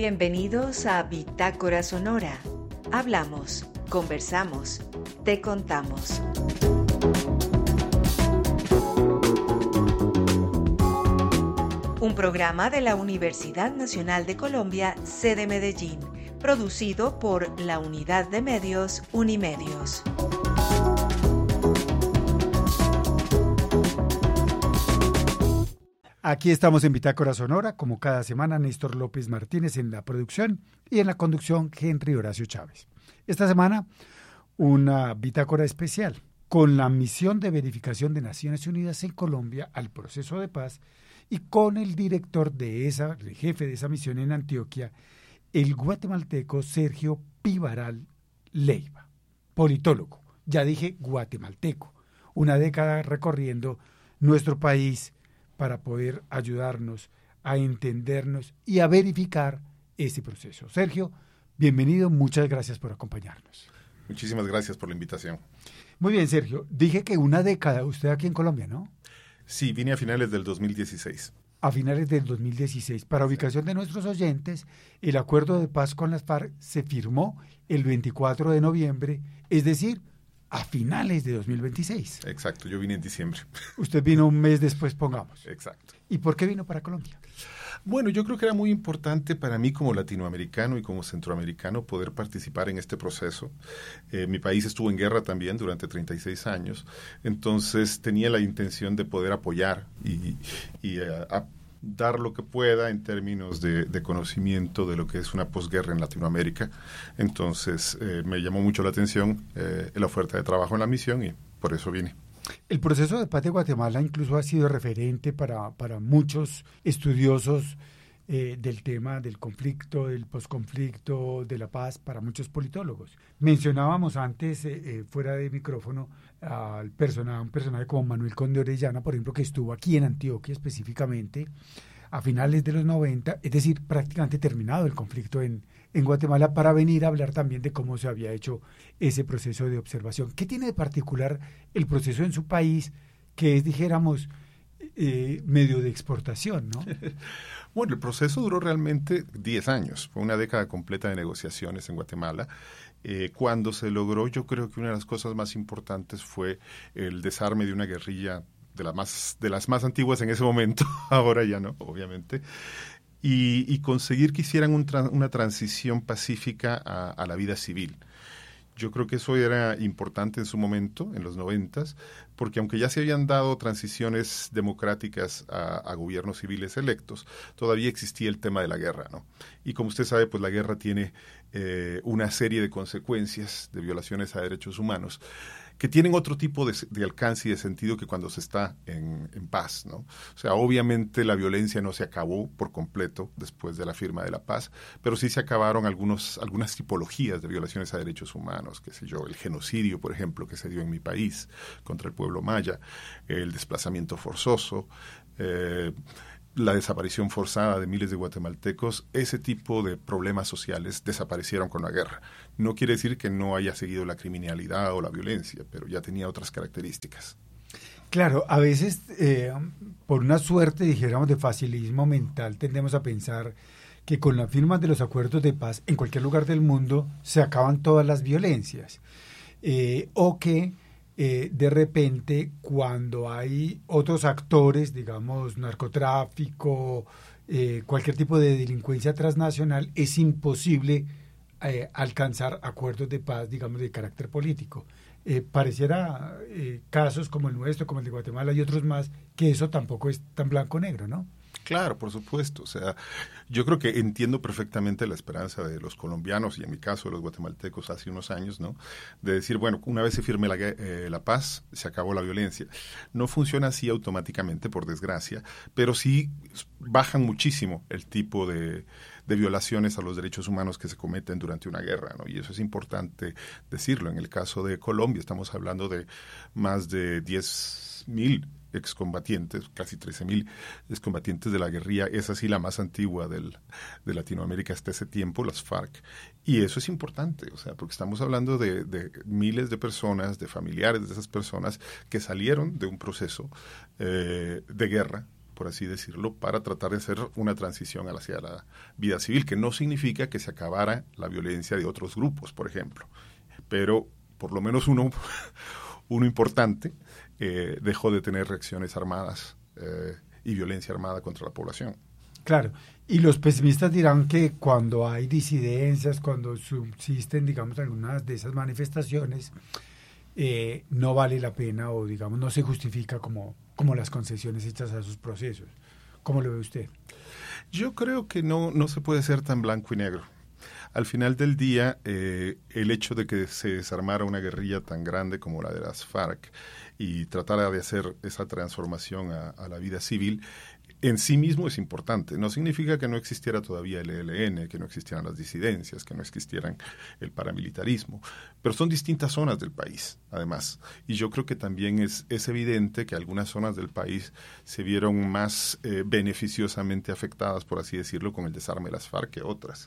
Bienvenidos a Bitácora Sonora. Hablamos, conversamos, te contamos. Un programa de la Universidad Nacional de Colombia, sede Medellín, producido por la Unidad de Medios Unimedios. Aquí estamos en Bitácora Sonora, como cada semana, Néstor López Martínez en la producción y en la conducción Henry Horacio Chávez. Esta semana, una bitácora especial con la misión de verificación de Naciones Unidas en Colombia al proceso de paz y con el director el jefe de esa misión en Antioquia, el guatemalteco Sergio Pivaral Leiva, politólogo, ya dije guatemalteco, una década recorriendo nuestro país para poder ayudarnos a entendernos y a verificar ese proceso. Sergio, bienvenido, muchas gracias por acompañarnos. Muchísimas gracias por la invitación. Muy bien, Sergio, dije que una década, usted aquí en Colombia, ¿no? Sí, vine a finales del 2016. A finales del 2016. Para ubicación de nuestros oyentes, el acuerdo de paz con las FARC se firmó el 24 de noviembre, es decir, a finales de 2026. Exacto, yo vine en diciembre. Usted vino un mes después, pongamos. Exacto. ¿Y por qué vino para Colombia? Bueno, yo creo que era muy importante para mí como latinoamericano y como centroamericano poder participar en este proceso. Mi país estuvo en guerra también durante 36 años, entonces tenía la intención de poder apoyar y dar lo que pueda en términos de conocimiento de lo que es una posguerra en Latinoamérica. Entonces me llamó mucho la atención la oferta de trabajo en la misión y por eso vine. El proceso de paz de Guatemala incluso ha sido referente para muchos estudiosos del tema del conflicto, del posconflicto, de la paz, para muchos politólogos. Mencionábamos antes, fuera de micrófono, un personaje como Manuel Conde Orellana, por ejemplo, que estuvo aquí en Antioquia específicamente a finales de los 90, es decir, prácticamente terminado el conflicto en Guatemala, para venir a hablar también de cómo se había hecho ese proceso de observación. ¿Qué tiene de particular el proceso en su país, que es, dijéramos, medio de exportación, ¿no? Bueno, el proceso duró realmente 10 años. Fue una década completa de negociaciones en Guatemala. Cuando se logró, yo creo que una de las cosas más importantes fue el desarme de una guerrilla de las más antiguas en ese momento, ahora ya no, obviamente, y conseguir que hicieran una transición pacífica a la vida civil. Yo creo que eso era importante en su momento, en los 90s, porque aunque ya se habían dado transiciones democráticas a gobiernos civiles electos, todavía existía el tema de la guerra, ¿no? Y como usted sabe, pues la guerra tiene una serie de consecuencias de violaciones a derechos humanos que tienen otro tipo de alcance y de sentido que cuando se está en paz, ¿no? O sea, obviamente la violencia no se acabó por completo después de la firma de la paz, pero sí se acabaron algunas tipologías de violaciones a derechos humanos, qué sé yo, el genocidio, por ejemplo, que se dio en mi país contra el pueblo maya, el desplazamiento forzoso, la desaparición forzada de miles de guatemaltecos. Ese tipo de problemas sociales desaparecieron con la guerra. No quiere decir que no haya seguido la criminalidad o la violencia, pero ya tenía otras características. Claro, a veces, por una suerte, dijéramos, de facilismo mental, tendemos a pensar que con la firma de los acuerdos de paz en cualquier lugar del mundo se acaban todas las violencias, o que de repente, cuando hay otros actores, digamos, narcotráfico, cualquier tipo de delincuencia transnacional, es imposible alcanzar acuerdos de paz, digamos, de carácter político. Pareciera casos como el nuestro, como el de Guatemala y otros más, que eso tampoco es tan blanco-negro, ¿no? Claro, por supuesto. O sea, yo creo que entiendo perfectamente la esperanza de los colombianos y en mi caso de los guatemaltecos hace unos años, ¿no? De decir, bueno, una vez se firme la paz, se acabó la violencia. No funciona así automáticamente, por desgracia, pero sí bajan muchísimo el tipo de violaciones a los derechos humanos que se cometen durante una guerra, ¿no? Y eso es importante decirlo. En el caso de Colombia estamos hablando de más de 10.000 excombatientes, casi 13.000 excombatientes de la guerrilla, esa sí la más antigua de Latinoamérica hasta ese tiempo, las FARC. Y eso es importante, o sea, porque estamos hablando de miles de personas, de familiares de esas personas que salieron de un proceso de guerra por así decirlo, para tratar de hacer una transición hacia la vida civil, que no significa que se acabara la violencia de otros grupos, por ejemplo, pero por lo menos uno importante dejó de tener reacciones armadas y violencia armada contra la población. Claro, y los pesimistas dirán que cuando hay disidencias, cuando subsisten, digamos, algunas de esas manifestaciones, no vale la pena o, digamos, no se justifica como las concesiones hechas a esos procesos. ¿Cómo lo ve usted? Yo creo que no se puede ser tan blanco y negro. Al final del día, el hecho de que se desarmara una guerrilla tan grande como la de las FARC y tratara de hacer esa transformación a la vida civil, en sí mismo es importante. No significa que no existiera todavía el ELN, que no existieran las disidencias, que no existieran el paramilitarismo, pero son distintas zonas del país, además. Y yo creo que también es evidente que algunas zonas del país se vieron más beneficiosamente afectadas, por así decirlo, con el desarme de las FARC que otras.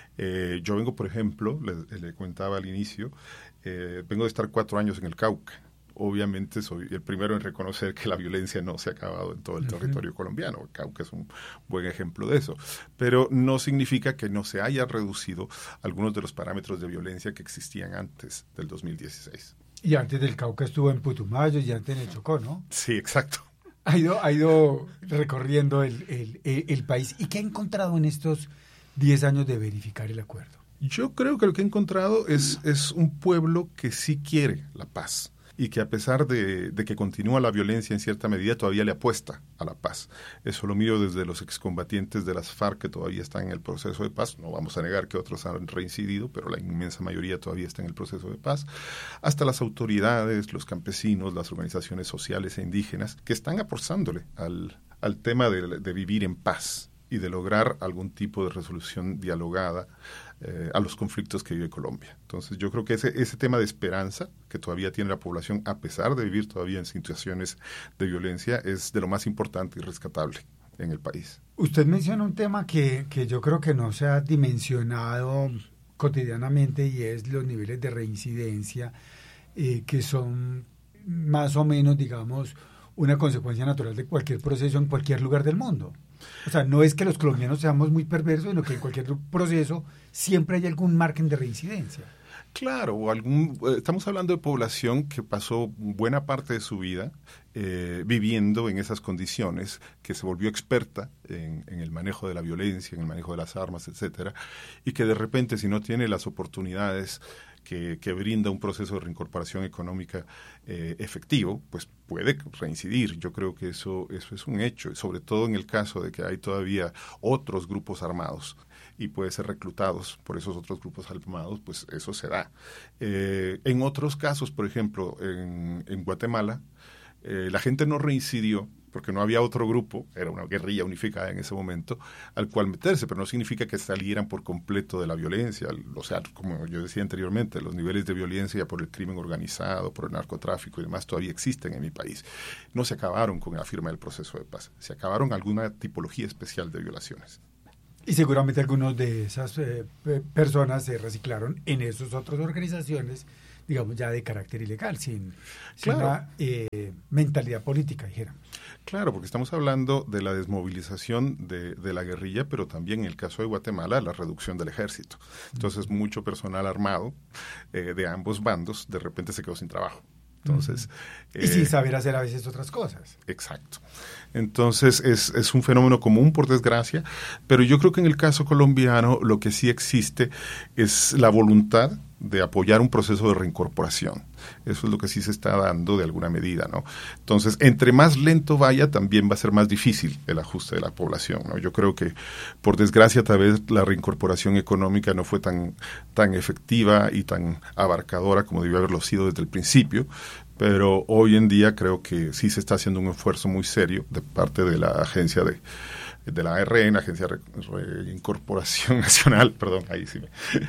Yo vengo, por ejemplo, le comentaba al inicio, vengo de estar 4 años en el Cauca. Obviamente soy el primero en reconocer que la violencia no se ha acabado en todo el territorio colombiano. El Cauca es un buen ejemplo de eso. Pero no significa que no se haya reducido algunos de los parámetros de violencia que existían antes del 2016. Y antes del Cauca estuvo en Putumayo y antes en el Chocó, ¿no? Sí, exacto. Ha ido recorriendo el país. ¿Y qué ha encontrado en estos 10 años de verificar el acuerdo? Yo creo que lo que he encontrado es un pueblo que sí quiere la paz y que a pesar de que continúa la violencia en cierta medida, todavía le apuesta a la paz. Eso lo miro desde los excombatientes de las FARC que todavía están en el proceso de paz. No vamos a negar que otros han reincidido, pero la inmensa mayoría todavía está en el proceso de paz. Hasta las autoridades, los campesinos, las organizaciones sociales e indígenas que están aportándole al tema de vivir en paz y de lograr algún tipo de resolución dialogada a los conflictos que vive Colombia. Entonces yo creo que ese tema de esperanza que todavía tiene la población, a pesar de vivir todavía en situaciones de violencia, es de lo más importante y rescatable en el país. Usted menciona un tema que yo creo que no se ha dimensionado cotidianamente y es los niveles de reincidencia que son más o menos, digamos, una consecuencia natural de cualquier proceso en cualquier lugar del mundo. O sea, no es que los colombianos seamos muy perversos, sino que en cualquier proceso siempre hay algún margen de reincidencia. Claro, estamos hablando de población que pasó buena parte de su vida viviendo en esas condiciones, que se volvió experta en el manejo de la violencia, en el manejo de las armas, etcétera, y que de repente, si no tiene las oportunidades que brinda un proceso de reincorporación económica efectivo, pues puede reincidir. Yo creo que eso es un hecho, sobre todo en el caso de que hay todavía otros grupos armados y puede ser reclutados por esos otros grupos armados, pues eso se da. En otros casos, por ejemplo, en Guatemala, la gente no reincidió porque no había otro grupo, era una guerrilla unificada en ese momento, al cual meterse, pero no significa que salieran por completo de la violencia. O sea, como yo decía anteriormente, los niveles de violencia por el crimen organizado, por el narcotráfico y demás todavía existen en mi país. No se acabaron con la firma del proceso de paz, se acabaron alguna tipología especial de violaciones. Y seguramente algunos de esas personas se reciclaron en esas otras organizaciones, digamos, ya de carácter ilegal, sin una mentalidad política, dijéramos. Claro, porque estamos hablando de la desmovilización de la guerrilla, pero también en el caso de Guatemala, la reducción del ejército. Entonces, mucho personal armado de ambos bandos de repente se quedó sin trabajo. Entonces, y sin saber hacer a veces otras cosas. Exacto. Entonces es un fenómeno común, por desgracia, pero yo creo que en el caso colombiano lo que sí existe es la voluntad de apoyar un proceso de reincorporación. Eso es lo que sí se está dando de alguna medida, ¿no? Entonces, entre más lento vaya, también va a ser más difícil el ajuste de la población, ¿no? Yo creo que, por desgracia, tal vez la reincorporación económica no fue tan efectiva y tan abarcadora como debió haberlo sido desde el principio, pero hoy en día creo que sí se está haciendo un esfuerzo muy serio de parte de la agencia de la ARN, Agencia de Reincorporación Nacional, perdón, ahí sí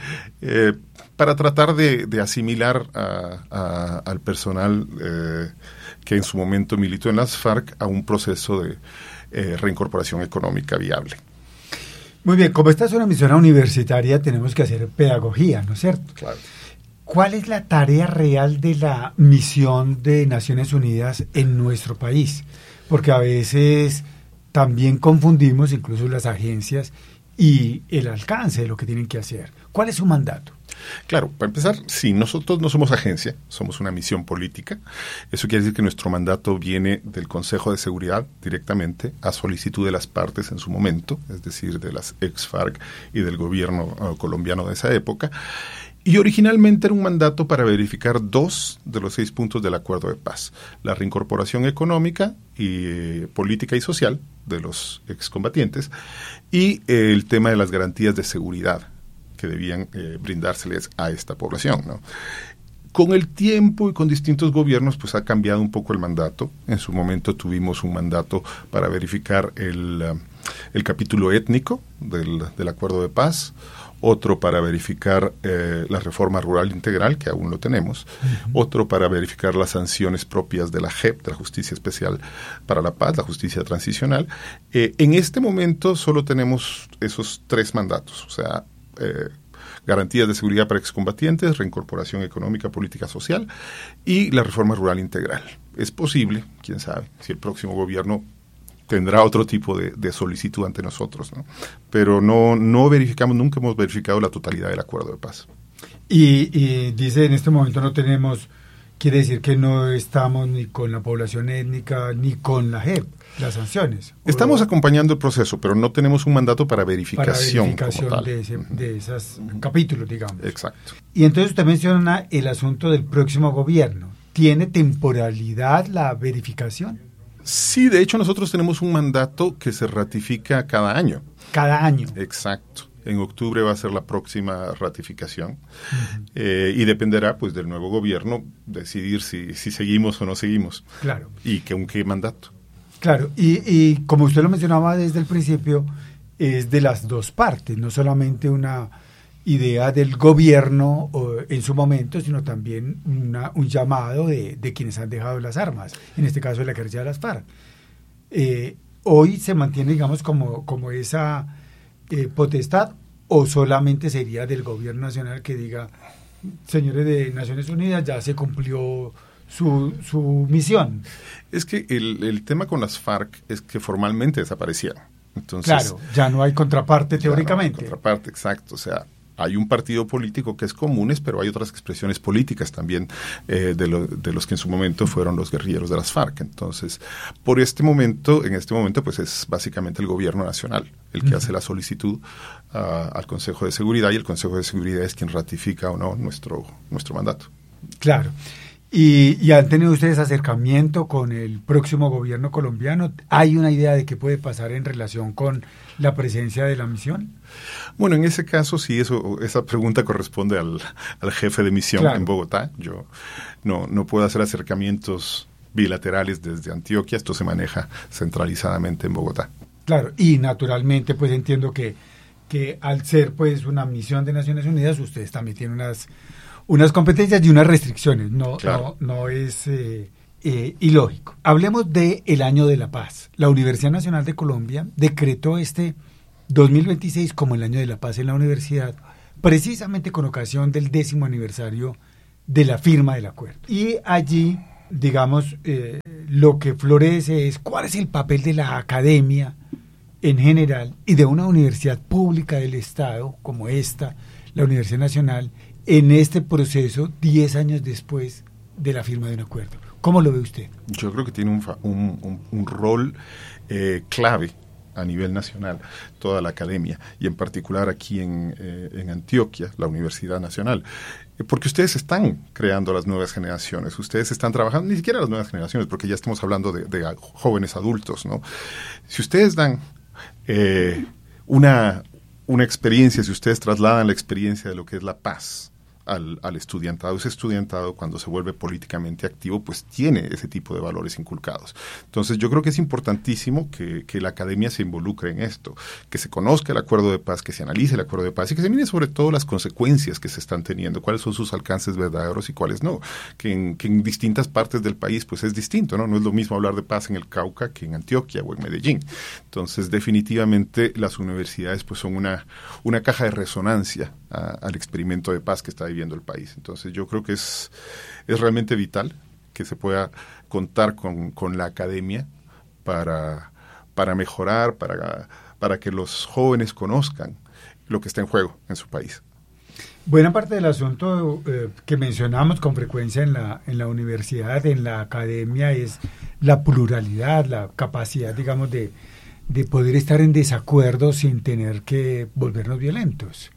para tratar de asimilar al personal que en su momento militó en las FARC a un proceso de reincorporación económica viable. Muy bien, como esta es una emisora universitaria, tenemos que hacer pedagogía, ¿no es cierto? Claro. ¿Cuál es la tarea real de la misión de Naciones Unidas en nuestro país? Porque a veces también confundimos incluso las agencias y el alcance de lo que tienen que hacer. ¿Cuál es su mandato? Claro, para empezar, sí, nosotros no somos agencia, somos una misión política. Eso quiere decir que nuestro mandato viene del Consejo de Seguridad directamente a solicitud de las partes en su momento, es decir, de las ex-FARC y del gobierno colombiano de esa época. Y originalmente era un mandato para verificar 2 de los 6 puntos del acuerdo de paz: la reincorporación económica y política y social de los excombatientes y el tema de las garantías de seguridad que debían brindárseles a esta población, ¿no? Con el tiempo y con distintos gobiernos, pues ha cambiado un poco el mandato. En su momento tuvimos un mandato para verificar el capítulo étnico del acuerdo de paz, otro para verificar la reforma rural integral, que aún lo tenemos, otro para verificar las sanciones propias de la JEP, de la Justicia Especial para la Paz, la Justicia Transicional. En este momento solo tenemos esos 3 mandatos, o sea, garantías de seguridad para excombatientes, reincorporación económica, política social y la reforma rural integral. Es posible, quién sabe, si el próximo gobierno tendrá otro tipo de solicitud ante nosotros, ¿no? Pero no verificamos, nunca hemos verificado la totalidad del acuerdo de paz. Y dice, en este momento no tenemos, quiere decir que no estamos ni con la población étnica ni con la JEP, las sanciones. Estamos acompañando el proceso, pero no tenemos un mandato para verificación como tal. De esos capítulos, digamos. Exacto. Y entonces usted menciona el asunto del próximo gobierno. ¿Tiene temporalidad la verificación? Sí, de hecho nosotros tenemos un mandato que se ratifica cada año. Cada año. Exacto. En octubre va a ser la próxima ratificación y dependerá pues del nuevo gobierno decidir si seguimos o no seguimos. Claro. Y con qué mandato. Claro, y como usted lo mencionaba desde el principio, es de las dos partes, no solamente una idea del gobierno en su momento, sino también un llamado de quienes han dejado las armas, en este caso la guerrilla de las FARC. Hoy se mantiene, digamos, como esa potestad, o solamente sería del gobierno nacional que diga, señores de Naciones Unidas, ya se cumplió su misión. Es que el tema con las FARC es que formalmente desaparecieron. Entonces, claro, ya no hay contraparte teóricamente. No hay contraparte, exacto. O sea, hay un partido político que es Comunes, pero hay otras expresiones políticas también de los que en su momento fueron los guerrilleros de las FARC. Entonces, en este momento, pues es básicamente el gobierno nacional el que hace la solicitud al Consejo de Seguridad, y el Consejo de Seguridad es quien ratifica o no nuestro mandato. Claro. ¿Y han tenido ustedes acercamiento con el próximo gobierno colombiano? ¿Hay una idea de qué puede pasar en relación con la presencia de la misión? Bueno, en ese caso sí, esa pregunta corresponde al jefe de misión, claro, en Bogotá. Yo no puedo hacer acercamientos bilaterales desde Antioquia, esto se maneja centralizadamente en Bogotá. Claro, y naturalmente pues entiendo que al ser pues una misión de Naciones Unidas, ustedes también tienen unas competencias y unas restricciones, claro. no es ilógico. Hablemos del Año de la Paz. La Universidad Nacional de Colombia decretó este 2026 como el Año de la Paz en la universidad, precisamente con ocasión del 10º aniversario de la firma del acuerdo. Y allí, digamos, lo que florece es cuál es el papel de la academia en general y de una universidad pública del Estado como esta, la Universidad Nacional, en este proceso 10 años después de la firma de un acuerdo. ¿Cómo lo ve usted? Yo creo que tiene un rol clave a nivel nacional, toda la academia, y en particular aquí en Antioquia, la Universidad Nacional, porque ustedes están creando las nuevas generaciones, ustedes están trabajando, ni siquiera las nuevas generaciones, porque ya estamos hablando de jóvenes adultos, ¿no? Si ustedes dan una experiencia, si ustedes trasladan la experiencia de lo que es la paz al estudiantado, ese estudiantado cuando se vuelve políticamente activo pues tiene ese tipo de valores inculcados. Entonces yo creo que es importantísimo que la academia se involucre en esto, que se conozca el acuerdo de paz, que se analice el acuerdo de paz y que se mire sobre todo las consecuencias que se están teniendo, cuáles son sus alcances verdaderos y cuáles no, que en distintas partes del país pues es distinto, ¿no? No es lo mismo hablar de paz en el Cauca que en Antioquia o en Medellín. Entonces definitivamente las universidades pues son una caja de resonancia al experimento de paz que está viviendo el país. Entonces yo creo que es realmente vital que se pueda contar con la academia para para mejorar, para que los jóvenes conozcan lo que está en juego en su país. Buena parte del asunto que mencionamos con frecuencia en la universidad, en la academia, es la pluralidad, la capacidad, digamos, de poder estar en desacuerdo sin tener que volvernos violentos.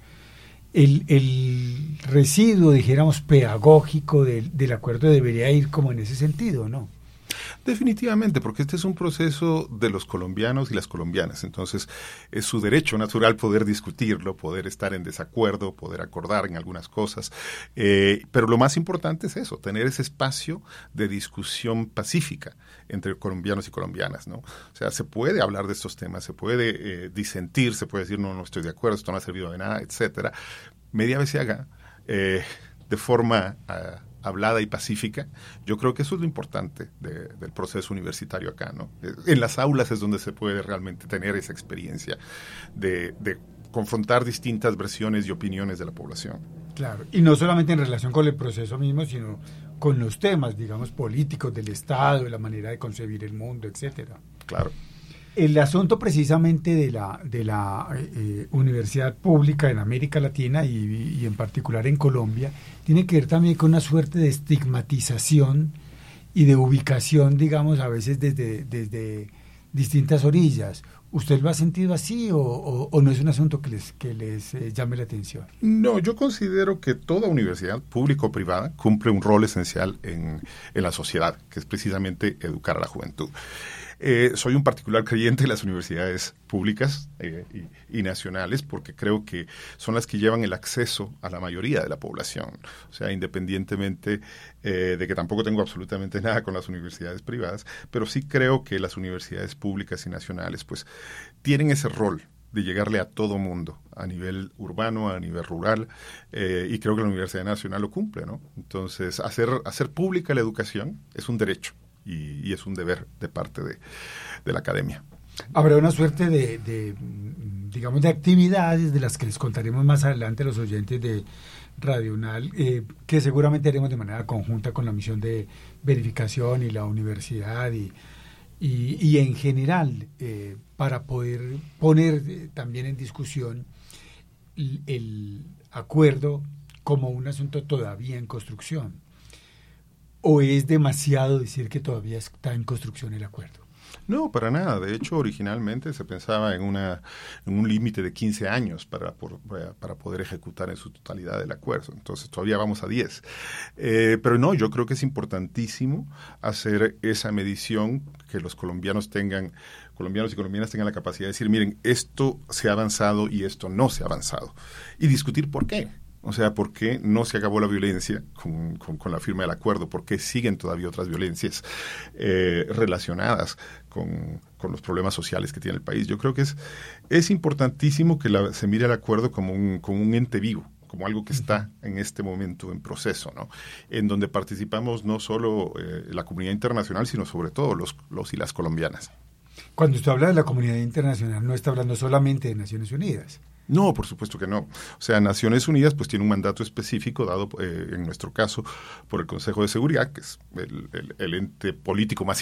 El residuo, dijéramos, pedagógico del acuerdo debería ir como en ese sentido, ¿no? Definitivamente, porque este es un proceso de los colombianos y las colombianas, entonces es su derecho natural poder discutirlo, poder estar en desacuerdo, poder acordar en algunas cosas, pero lo más importante es eso, tener ese espacio de discusión pacífica entre colombianos y colombianas, ¿no? O sea, se puede hablar de estos temas, se puede disentir, se puede decir no estoy de acuerdo, esto no ha servido de nada, etcétera. Media vez se haga de forma hablada y pacífica. Yo creo que eso es lo importante del proceso universitario acá, ¿no? En las aulas es donde se puede realmente tener esa experiencia de confrontar distintas versiones y opiniones de la población. Claro, y no solamente en relación con el proceso mismo, sino con los temas, digamos, políticos del Estado, de la manera de concebir el mundo, etcétera. Claro. El asunto precisamente de la universidad pública en América Latina y en particular en Colombia tiene que ver también con una suerte de estigmatización y de ubicación, digamos, a veces desde distintas orillas. ¿Usted lo ha sentido así o no es un asunto que les llame la atención? No, yo considero que toda universidad, pública o privada, cumple un rol esencial en la sociedad, que es precisamente educar a la juventud. Soy un particular creyente de las universidades públicas y nacionales porque creo que son las que llevan el acceso a la mayoría de la población. O sea, independientemente de que tampoco tengo absolutamente nada con las universidades privadas, pero sí creo que las universidades públicas y nacionales pues tienen ese rol de llegarle a todo mundo, a nivel urbano, a nivel rural, y creo que la Universidad Nacional lo cumple, ¿no? Entonces, hacer pública la educación es un derecho. Y es un deber de parte de la academia. Habrá una suerte digamos, de actividades de las que les contaremos más adelante a los oyentes de Radio UNAL, que seguramente haremos de manera conjunta con la misión de verificación y la universidad y en general para poder poner también en discusión el acuerdo como un asunto todavía en construcción. ¿O es demasiado decir que todavía está en construcción el acuerdo? No, para nada. De hecho, originalmente se pensaba en un límite de 15 años para poder ejecutar en su totalidad el acuerdo. Entonces, todavía vamos a 10. Pero no, yo creo que es importantísimo hacer esa medición, que los colombianos y colombianas tengan la capacidad de decir, miren, esto se ha avanzado y esto no se ha avanzado. Y discutir por qué. O sea, ¿por qué no se acabó la violencia con la firma del acuerdo? ¿Por qué siguen todavía otras violencias relacionadas con los problemas sociales que tiene el país? Yo creo que es importantísimo que se mire el acuerdo como un ente vivo, como algo que está en este momento en proceso, ¿no? En donde participamos no solo la comunidad internacional, sino sobre todo los y las colombianas. Cuando usted habla de la comunidad internacional, no está hablando solamente de Naciones Unidas. No, por supuesto que no. O sea, Naciones Unidas pues tiene un mandato específico dado, en nuestro caso, por el Consejo de Seguridad, que es el ente político más